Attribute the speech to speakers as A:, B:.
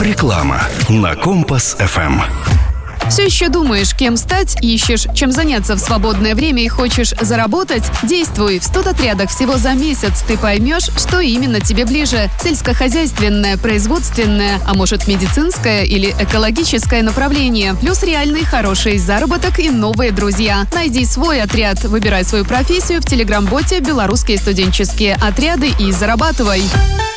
A: Реклама на Компас ФМ.
B: Все еще думаешь, кем стать, ищешь, чем заняться в свободное время и хочешь заработать? Действуй! В студотрядах всего за месяц ты поймешь, что именно тебе ближе. Сельскохозяйственное, производственное, а может медицинское или экологическое направление. Плюс реальный хороший заработок и новые друзья. Найди свой отряд, выбирай свою профессию в телеграм-боте «Белорусские студенческие отряды» и зарабатывай.